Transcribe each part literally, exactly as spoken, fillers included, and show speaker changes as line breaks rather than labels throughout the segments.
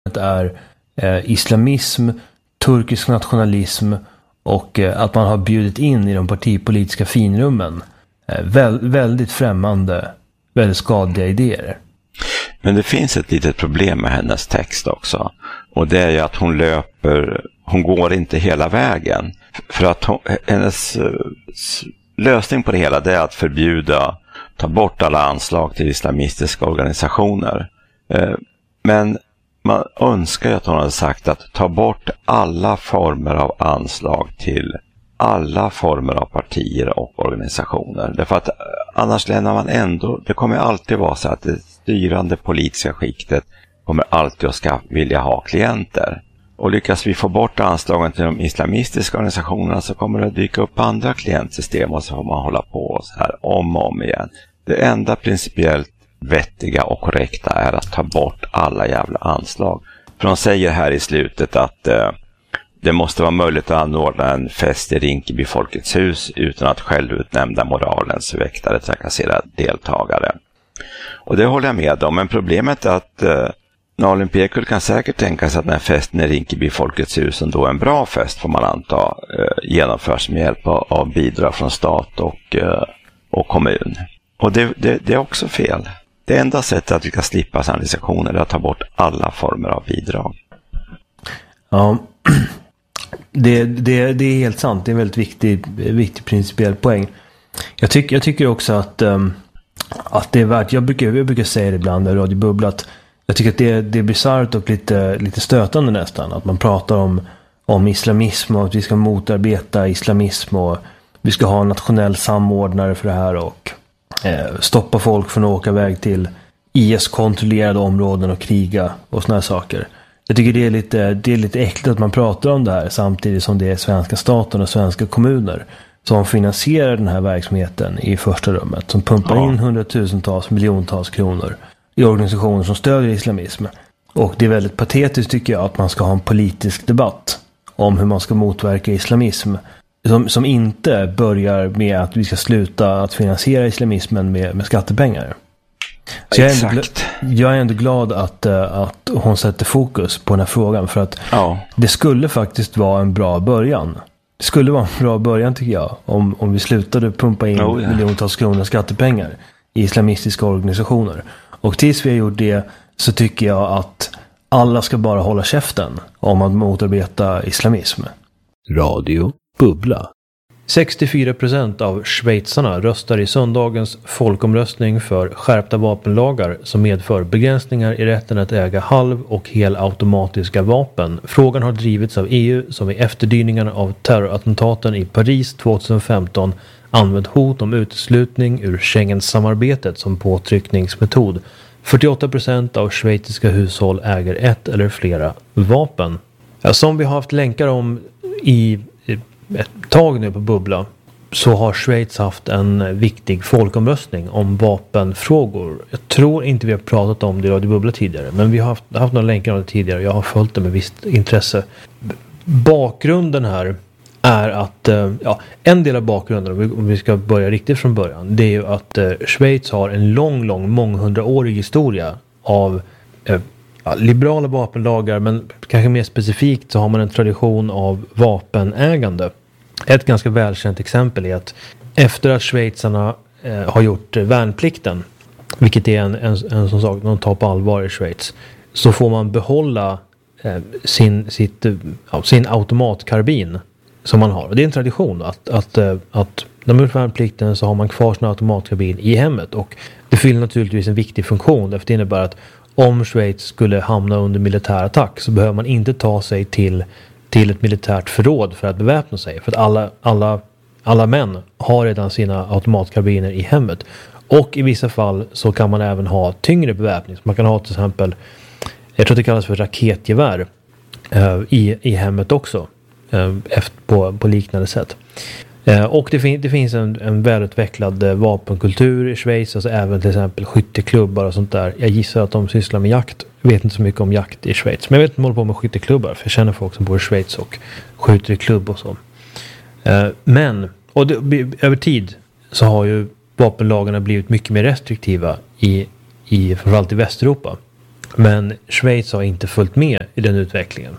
är eh, islamism, turkisk nationalism och eh, att man har bjudit in i de partipolitiska finrummen eh, vä- väldigt främmande, väldigt skadliga idéer.
Men det finns ett litet problem med hennes text också. Och det är ju att hon löper, hon går inte hela vägen. För att hon, hennes lösning på det hela, det är att förbjuda, ta bort alla anslag till islamistiska organisationer. Men man önskar ju att hon hade sagt att ta bort alla former av anslag till alla former av partier och organisationer. Därför att annars lämnar man ändå, det kommer alltid vara så att det styrande politiska skiktet kommer alltid att ska vilja ha klienter. Och lyckas vi få bort anslagen till de islamistiska organisationerna så kommer det att dyka upp andra klientsystem och så får man hålla på så här om och om igen. Det enda principiellt vettiga och korrekta är att ta bort alla jävla anslag. För de säger här i slutet att eh, det måste vara möjligt att anordna en fest i Rinkeby Folkets hus utan att självutnämnda moralens väktare trakasserar deltagare. Och det håller jag med om, men problemet är att eh, Nalin Pekul kan säkert tänka sig att den här festen i Rinkeby Folkets hus som då är en bra fest får man anta eh, genomförs med hjälp av, av bidrag från stat och, eh, och kommun. Och det, det, det är också fel. Det enda sättet att vi kan slippa sanalisationer är att ta bort alla former av bidrag.
Ja, det, det, det är helt sant. Det är en väldigt viktig, viktig principiell poäng. Jag, tyck, jag tycker också att, um, att det är värt, jag brukar, jag brukar säga det ibland i Radio Bubbla, att jag tycker att det, det är bizarrt och lite, lite stötande nästan. Att man pratar om, om islamism och att vi ska motarbeta islamism och vi ska ha en nationell samordnare för det här och eh, stoppa folk från att åka iväg till I S-kontrollerade områden och kriga och såna här saker. Jag tycker det är lite, det är lite äckligt att man pratar om det här samtidigt som det är svenska staten och svenska kommuner som finansierar den här verksamheten i första rummet. Som pumpar ja. in hundratusentals, miljontals kronor i organisationer som stödjer islamism. Och det är väldigt patetiskt tycker jag att man ska ha en politisk debatt om hur man ska motverka islamism. Som, som inte börjar med att vi ska sluta att finansiera islamismen med, med skattepengar. Så jag är, ändå, jag är ändå glad att, att hon sätter fokus på den här frågan. För att
ja.
det skulle faktiskt vara en bra början. Det skulle vara en bra början tycker jag. Om, om vi slutade pumpa in oh, yeah. miljontals kronor skattepengar i islamistiska organisationer. Och tills vi har gjort det så tycker jag att alla ska bara hålla käften om att motarbeta islamism.
Radio Bubbla.
sextiofyra procent av schweizarna röstar i söndagens folkomröstning för skärpta vapenlagar som medför begränsningar i rätten att äga halv- och helautomatiska vapen. Frågan har drivits av E U som i efterdyningarna av terrorattentaten i Paris tjugohundrafemton använt hot om uteslutning ur Schengen-samarbetet som påtryckningsmetod. fyrtioåtta procent av schweiziska hushåll äger ett eller flera vapen. Ja, som vi har haft länkar om i ett tag nu på Bubbla så har Schweiz haft en viktig folkomröstning om vapenfrågor. Jag tror inte vi har pratat om det i Radio Bubbla tidigare, men vi har haft, haft några länkar om det tidigare. Jag har följt det med visst intresse. Bakgrunden här är att, ja, en del av bakgrunden, om vi ska börja riktigt från början, det är ju att Schweiz har en lång, lång, månghundraårig historia av ja, liberala vapenlagar, men kanske mer specifikt så har man en tradition av vapenägande. Ett ganska välkänt exempel är att efter att schweizarna eh, har gjort eh, värnplikten, vilket är en, en, en sån sak de tar på allvar i Schweiz, så får man behålla eh, sin, sitt, ja, sin automatkarbin som man har. Och det är en tradition att, att, att, att när man har gjort värnplikten så har man kvar sin automatkarbin i hemmet. Och det fyller naturligtvis en viktig funktion, därför det innebär att om Schweiz skulle hamna under militär attack så behöver man inte ta sig till, till ett militärt förråd för att beväpna sig. För att alla, alla, alla män har redan sina automatkarbiner i hemmet. Och i vissa fall så kan man även ha tyngre beväpning. Så man kan ha till exempel, jag tror det kallas för raketgevär uh, i, i hemmet också. Uh, efter, på, på liknande sätt. Uh, och det, fin- det finns en, en välutvecklad uh, vapenkultur i Schweiz. Alltså även till exempel skytteklubbar och sånt där. Jag gissar att de sysslar med jakt. Jag vet inte så mycket om jakt i Schweiz. Men jag vet att de håller på med skytteklubbar. För jag känner folk som bor i Schweiz och skjuter i klubb och så. Uh, men, och det, över tid så har ju vapenlagarna blivit mycket mer restriktiva i, i framförallt i Västeuropa. Men Schweiz har inte följt med i den utvecklingen.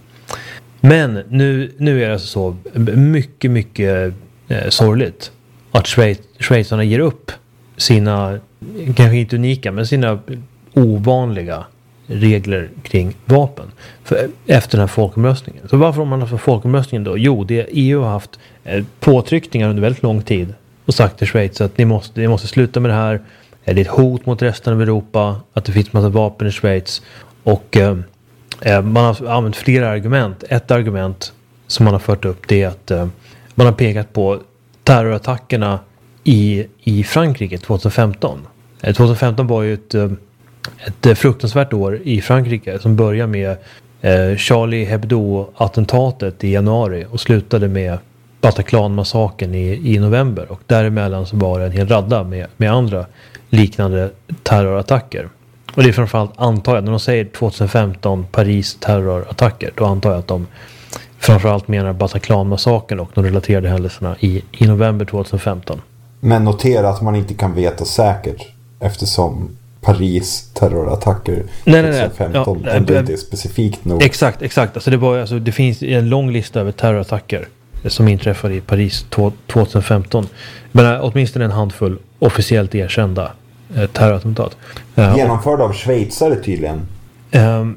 Men nu, nu är det alltså så mycket, mycket eh, sorgligt att Schweiz, schweizarna ger upp sina, kanske inte unika, men sina ovanliga regler kring vapen för, efter den här folkomröstningen. Så varför har man haft folkomröstningen då? Jo, det E U har haft eh, påtryckningar under väldigt lång tid och sagt till Schweiz att ni måste, ni måste sluta med det här. Det är ett hot mot resten av Europa att det finns massa vapen i Schweiz. Och eh, man har använt flera argument. Ett argument som man har fört upp, det är att eh, man har pekat på terrorattackerna i, i Frankrike tjugohundrafemton. Eh, tjugohundrafemton var ju ett, ett fruktansvärt år i Frankrike som började med eh, Charlie Hebdo-attentatet i januari och slutade med Bataclan-massakern i, i november. Och däremellan så var det en hel radda med, med andra liknande terrorattacker. Och det är framförallt, antar jag, när de säger tjugohundrafemton Paris terrorattacker, då antar jag att de framförallt menar Bataclan-massakern och de relaterade händelserna i, i november tjugohundrafemton.
Men notera att man inte kan veta säkert eftersom Paris terrorattacker tjugohundrafemton nej, nej, nej. ändå inte är specifikt nog.
Exakt, exakt. Alltså det, var, alltså det finns en lång lista över terrorattacker som inträffade i Paris tjugohundrafemton. Men åtminstone en handfull officiellt erkända eh, terrorattentat. Uh,
Genomförda av schweizare tydligen.
Um,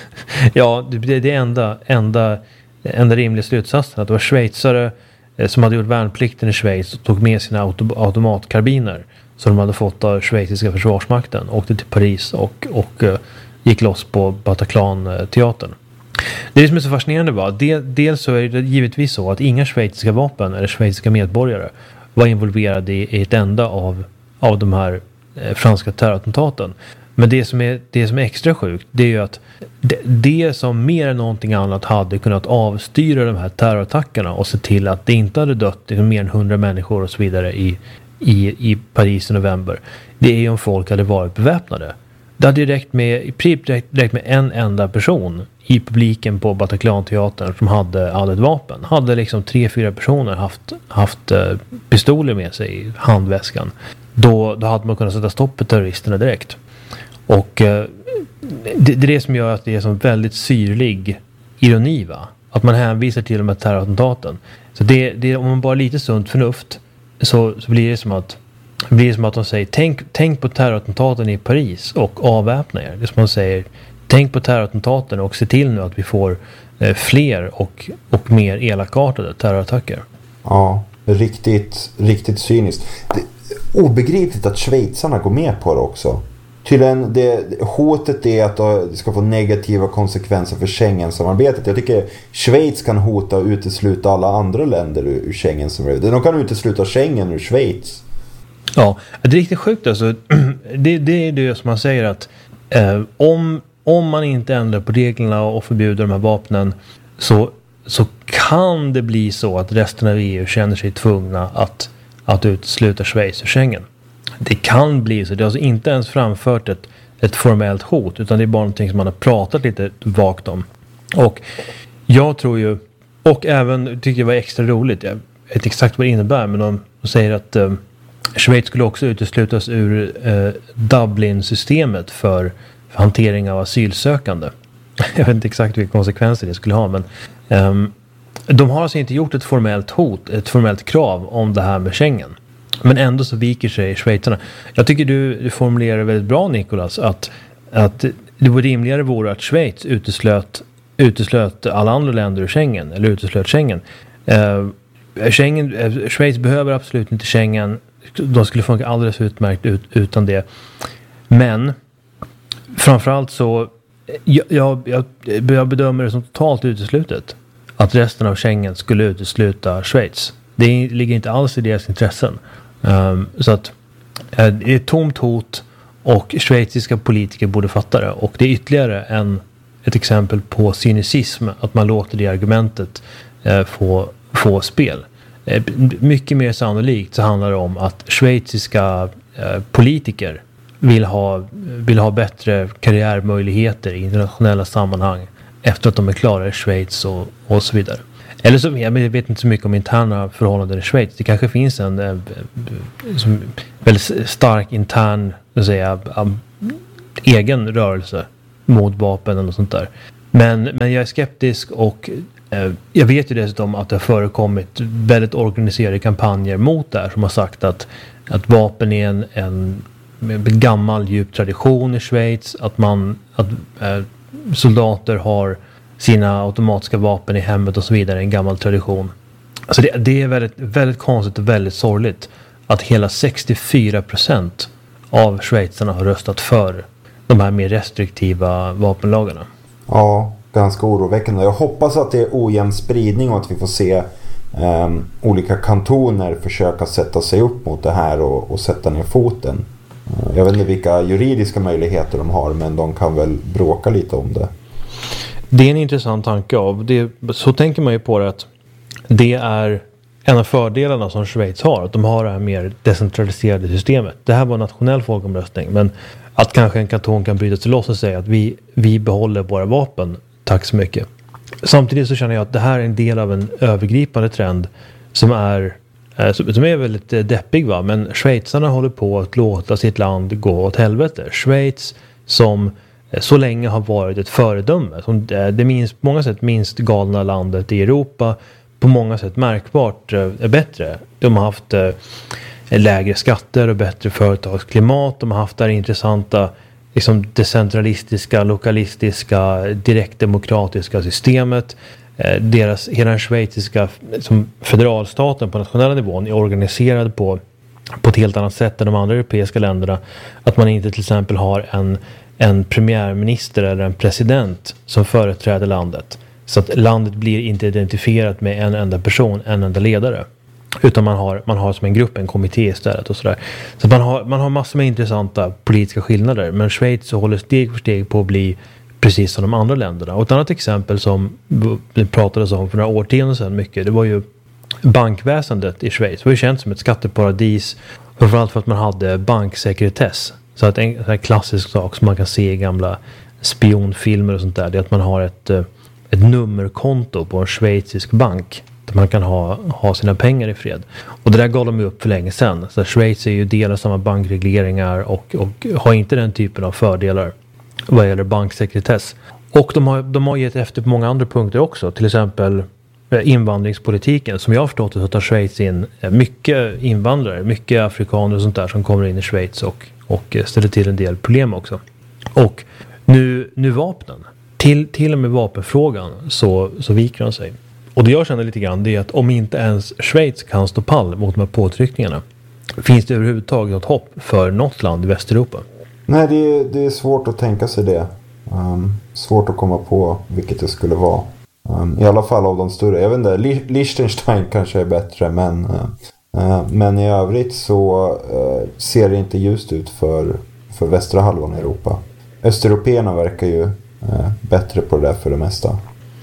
ja, det är det enda, enda, enda rimliga slutsatsen. Att det var schweizare eh, som hade gjort värnplikten i Schweiz och tog med sina auto, automatkarbiner som de hade fått av schweiziska försvarsmakten. Åkte till Paris och, och uh, gick loss på Bataclan-teatern. Det som är så fascinerande var, del, dels så är det givetvis så att inga schweiziska vapen eller schweiziska medborgare var involverade i, i ett enda av, av de här eh, franska terrorattentaten. Men det som, är, det som är extra sjukt, det är ju att det, det som mer än någonting annat hade kunnat avstyra de här terrorattackerna och se till att det inte hade dött liksom mer än hundra människor och så vidare i, i, i Paris i november, det är ju om folk hade varit beväpnade. Det hade direkt med, i princip direkt, direkt med en enda person i publiken på Bataclan-teatern som hade, hade ett vapen. Hade liksom tre, fyra personer haft, haft uh, pistoler med sig i handväskan. Då, då hade man kunnat sätta stopp på terroristerna direkt. Och uh, det, det är det som gör att det är som väldigt syrlig ironi, va? Att man hänvisar till de här terrorattentaten. Så det, det, om man bara har lite sunt förnuft så, så blir det som att Det blir som att de säger, tänk, tänk på terrorattentaten i Paris och avväpna er. Det är som man säger, tänk på terrorattentaten och se till nu att vi får eh, fler och, och mer elakartade terrorattacker.
Ja, riktigt, riktigt cyniskt. Det, obegripligt att schweizarna går med på det också. Tydligen, det, hotet är att det ska få negativa konsekvenser för Schengen-samarbetet. Jag tycker Schweiz kan hota och utesluta alla andra länder ur, ur Schengen-samarbetet. De kan utesluta Schengen ur Schweiz.
Ja, det är riktigt sjukt alltså. Det, det är det som man säger att eh, om, om man inte ändrar på reglerna och förbjuder de här vapnen så, så kan det bli så att resten av E U känner sig tvungna att, att utesluta Schweiz ur Schengen. Det kan bli så. Det är alltså inte ens framfört ett, ett formellt hot utan det är bara någonting som man har pratat lite vagt om. Och jag tror ju, och även tyckte det var extra roligt, jag vet inte exakt vad det innebär, men de, de säger att eh, Schweiz skulle också uteslutas ur eh, Dublin-systemet för, för hantering av asylsökande. Jag vet inte exakt vilka konsekvenser det skulle ha, men um, de har alltså inte gjort ett formellt hot, ett formellt krav om det här med Schengen. Men ändå så viker sig schweizarna. Jag tycker du, du formulerar väldigt bra, Nicolas, att, att det vore rimligare vore att Schweiz uteslöt, uteslöt alla andra länder ur Schengen, eller uteslöt Schengen. Uh, Schengen uh, Schweiz behöver absolut inte Schengen. De skulle funka alldeles utmärkt ut, utan det. Men framförallt så jag, jag, jag, jag bedömer det som totalt uteslutet att resten av Schengen skulle utesluta Schweiz. Det ligger inte alls i deras intressen. Um, så att uh, det är ett tomt hot och schweiziska politiker borde fatta det. Och det är ytterligare en, ett exempel på cynism att man låter det argumentet uh, få, få spel. Mycket mer sannolikt så handlar det om att schweiziska eh, politiker vill ha, vill ha bättre karriärmöjligheter i internationella sammanhang efter att de är klara i Schweiz och, och så vidare. Eller så, jag vet inte så mycket om interna förhållanden i Schweiz. Det kanske finns en eh, som väldigt stark intern, så att säga, um, egen rörelse mot vapen och sånt där. Men, men jag är skeptisk och eh, jag vet ju dessutom att det har förekommit väldigt organiserade kampanjer mot det här som har sagt att, att vapen är en, en, en gammal djup tradition i Schweiz, att man att eh, soldater har sina automatiska vapen i hemmet och så vidare, en gammal tradition. Alltså det, det är väldigt, väldigt konstigt och väldigt sorgligt att hela sextiofyra procent av schweizarna har röstat för de här mer restriktiva vapenlagarna.
Ja, ganska oroväckande. Jag hoppas att det är ojämn spridning och att vi får se um, olika kantoner försöka sätta sig upp mot det här och, och sätta ner foten. Uh, jag vet inte vilka juridiska möjligheter de har, men de kan väl bråka lite om det.
Det är en intressant tanke av. Det, så tänker man ju på det att det är en av fördelarna som Schweiz har. Att de har det här mer decentraliserade systemet. Det här var en nationell folkomröstning. Men att kanske en kanton kan bryta sig loss och säga att vi, vi behåller våra vapen. Tack så mycket. Samtidigt så känner jag att det här är en del av en övergripande trend som är, som är väldigt deppig, va? Men schweizarna håller på att låta sitt land gå åt helvete. Schweiz som så länge har varit ett föredöme. Som det minst, på många sätt minst galna landet i Europa. På många sätt märkbart är bättre. De har haft eh, lägre skatter och bättre företagsklimat. De har haft det här intressanta liksom decentralistiska, lokalistiska, direktdemokratiska systemet. Eh, deras, hela den schweiziska liksom, federalstaten på nationella nivån är organiserad på, på ett helt annat sätt än de andra europeiska länderna. Att man inte till exempel har en, en premiärminister eller en president som företräder landet. Så att landet blir inte identifierat med en enda person, en enda ledare. Utan man har, man har som en grupp, en kommitté istället och sådär. Så man har, man har massor med intressanta politiska skillnader. Men Schweiz så håller steg för steg på att bli precis som de andra länderna. Och ett annat exempel som vi pratade om för några årtionden sedan mycket. Det var ju bankväsendet i Schweiz. Det var ju känt som ett skatteparadis. Framförallt för att man hade banksekretess. Så att en, en klassisk sak som man kan se i gamla spionfilmer och sånt där. Det är att man har ett... ett nummerkonto på en schweizisk bank där man kan ha, ha sina pengar i fred. Och det där gav de ju upp för länge sedan. Så Schweiz är ju del av samma bankregleringar och, och har inte den typen av fördelar vad gäller banksekretess. Och de har, de har gett efter på många andra punkter också. Till exempel invandringspolitiken. Som jag har förstått det så tar Schweiz in mycket invandrare, mycket afrikaner och sånt där som kommer in i Schweiz och, och ställer till en del problem också. Och nu, nu vapnen. Till, till och med vapenfrågan så, så viker han sig. Och det jag känner lite grann det är att om inte ens Schweiz kan stå pall mot de här påtryckningarna, finns det överhuvudtaget något hopp för något land i Västeuropa?
Nej, det är, det är svårt att tänka sig det. Um, svårt att komma på vilket det skulle vara. Um, I alla fall av de större. Jag vet inte, Liechtenstein kanske är bättre, men, uh, uh, men i övrigt så uh, ser det inte just ut för, för västra halvan i Europa. Östeuropeerna verkar ju bättre på det där för det mesta.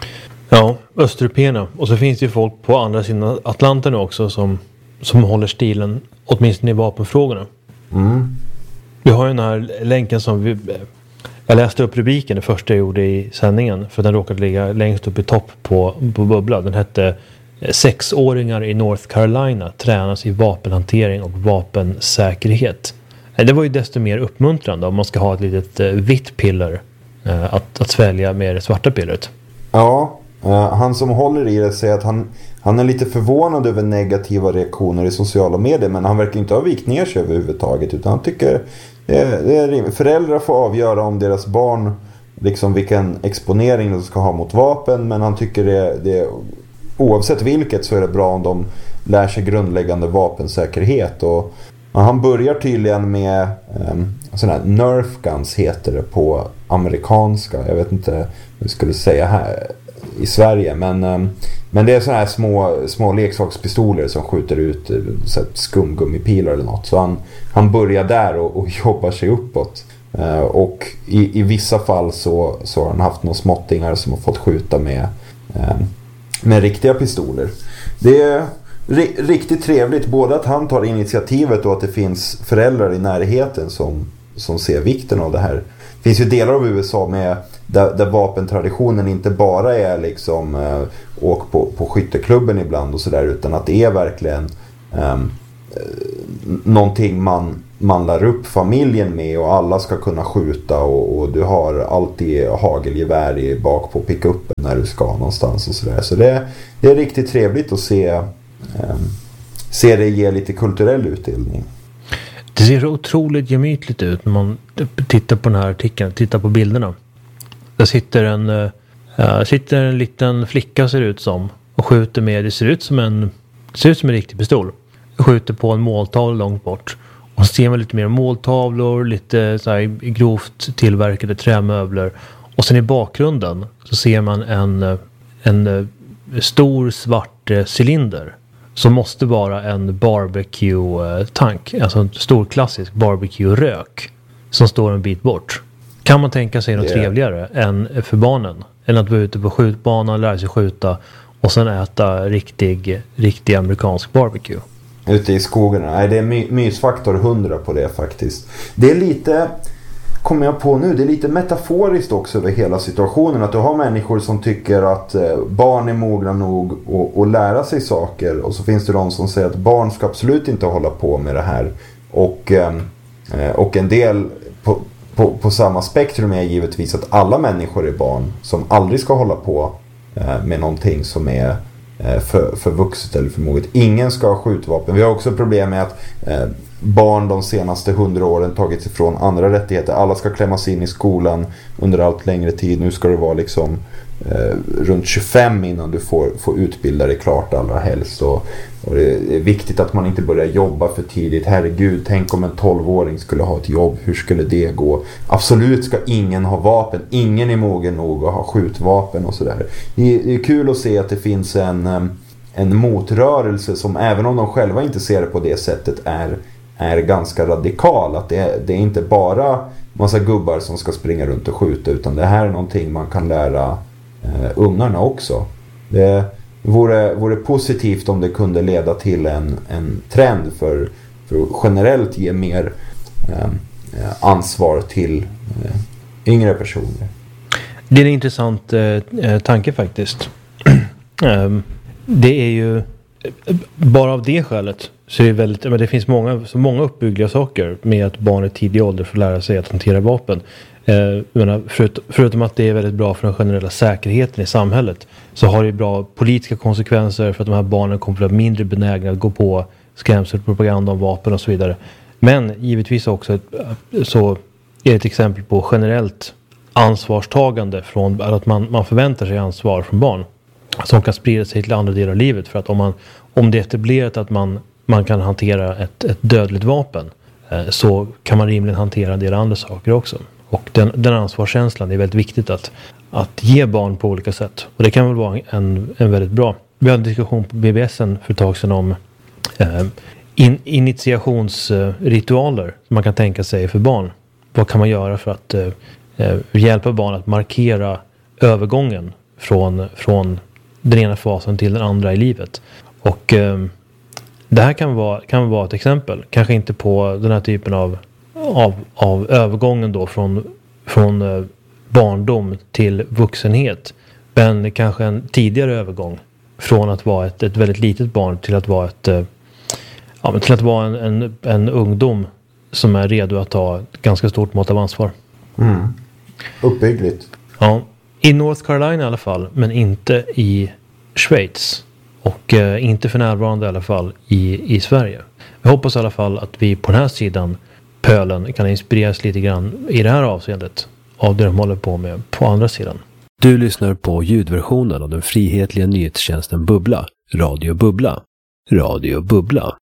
Ja, östeuropeerna. Och så finns det ju folk på andra sidan Atlanten också som, som håller stilen, åtminstone i vapenfrågorna.
Mm.
Vi har ju den här länken som vi... Jag läste upp rubriken, det första jag gjorde i sändningen, för den råkade ligga längst upp i topp på, på Bubbla. Den hette Sexåringar i North Carolina tränas i vapenhantering och vapensäkerhet. Det var ju desto mer uppmuntrande om man ska ha ett litet vitt piller Att, att svälja med det svarta pillret.
Ja, uh, han som håller i det säger att han, han är lite förvånad över negativa reaktioner i sociala medier, men han verkar inte ha vikt ner sig överhuvudtaget, utan han tycker det är, det är, föräldrar får avgöra om deras barn liksom vilken exponering de ska ha mot vapen, men han tycker det, det oavsett vilket så är det bra om de lär sig grundläggande vapensäkerhet. Och han börjar tydligen med um, sådana här Nerf guns heter det på amerikanska. Jag vet inte hur jag skulle säga här i Sverige. Men, um, men det är sådana här små, små leksakspistoler som skjuter ut uh, så här skumgummipilar eller något. Så han, han börjar där och, och jobbar sig uppåt. Uh, och i, i vissa fall så, så har han haft några småttingar som har fått skjuta med, uh, med riktiga pistoler. Det är riktigt trevligt både att han tar initiativet och att det finns föräldrar i närheten som, som ser vikten av det här. Det finns ju delar av U S A med där, där vapentraditionen inte bara är liksom äh, åk på, på skytteklubben ibland och sådär, utan att det är verkligen äh, någonting man man lär upp familjen med och alla ska kunna skjuta och, och du har alltid hagelgevär i bak på pickuppen när du ska någonstans och sådär. Så det, det är riktigt trevligt att se, eh, se det ge lite kulturell utdelning.
Det ser så otroligt gemytligt ut när man tittar på den här artikeln, tittar på bilderna. Där sitter en, äh, sitter en liten flicka ser ut som och skjuter med, det ser ut som en, det ser ut som en riktig pistol. Skjuter på en måltavla långt bort. Och så ser man lite mer måltavlor, lite så här grovt tillverkade trämöbler. Och sen i bakgrunden så ser man en, en stor svart cylinder. Som måste vara en barbecue-tank. Alltså en stor klassisk barbecue-rök. Som står en bit bort. Kan man tänka sig något yeah. trevligare än för barnen? Än att vara ute på skjutbanan, lära sig skjuta. Och sen äta riktig, riktig amerikansk barbecue.
Ute i skogarna. Nej, det är my- mysfaktor hundra på det faktiskt. Det är lite, kommer jag på nu, det är lite metaforiskt också över hela situationen. Att du har människor som tycker att eh, barn är mogna nog att, att lära sig saker. Och så finns det de som säger att barn ska absolut inte hålla på med det här. Och, eh, och en del på, på, på samma spektrum är givetvis att alla människor är barn som aldrig ska hålla på eh, med någonting som är För, för vuxet eller för moget. Ingen ska ha skjutvapen. Vi har också problem med att eh, barn de senaste hundra åren tagits ifrån andra rättigheter. Alla ska klämmas in i skolan under allt längre tid. Nu ska det vara liksom eh, runt tjugofem innan du får, får utbilda dig klart allra helst. Och, och det är viktigt att man inte börjar jobba för tidigt. Herregud, tänk om en tolvåring skulle ha ett jobb. Hur skulle det gå? Absolut ska ingen ha vapen. Ingen är mogen nog att ha skjutvapen och sådär. Det, det är kul att se att det finns en, en motrörelse som även om de själva inte ser det på det sättet är, är ganska radikal. Att det, det är inte bara massa gubbar som ska springa runt och skjuta, utan det här är någonting man kan lära eh, ungarna också. Det vore, vore positivt om det kunde leda till en, en trend för, för att generellt ge mer eh, ansvar till eh, yngre personer.
Det är en intressant eh, tanke faktiskt. um, det är ju bara av det skälet så är det väldigt, men det finns många, så många uppbyggliga saker med att barn i tidig ålder får lära sig att hantera vapen. Eh, menar, förut, förutom att det är väldigt bra för den generella säkerheten i samhället, så har det bra politiska konsekvenser för att de här barnen kommer att vara mindre benägna att gå på skrämselpropaganda om vapen och så vidare. Men givetvis också ett, så är det ett exempel på generellt ansvarstagande från att man, man förväntar sig ansvar från barn som kan sprida sig till andra delar av livet. För att om, man, om det är etablerat att man, man kan hantera ett, ett dödligt vapen eh, så kan man rimligen hantera en del andra saker också. Och den, den ansvarskänslan är väldigt viktigt att, att ge barn på olika sätt. Och det kan väl vara en, en väldigt bra. Vi hade en diskussion på B B S för ett tag sedan om eh, in, initiationsritualer som man kan tänka sig för barn. Vad kan man göra för att eh, hjälpa barn att markera övergången från, från den ena fasen till den andra i livet. Och eh, det här kan vara, kan vara ett exempel. Kanske inte på den här typen av, av, av övergången då från, från eh, barndom till vuxenhet. Men kanske en tidigare övergång från att vara ett, ett väldigt litet barn till att vara ett eh, ja, men till att vara en, en, en ungdom som är redo att ta ett ganska stort mått av ansvar.
Mm. Uppbyggligt.
Ja, i North Carolina i alla fall, men inte i Schweiz. Och eh, inte för närvarande i alla fall i, i Sverige. Jag hoppas i alla fall att vi på den här sidan pölen kan inspireras lite grann i det här avseendet av det de håller på med på andra sidan.
Du lyssnar på ljudversionen av den frihetliga nyhetstjänsten Bubbla, Radio Bubbla. Radio Bubbla.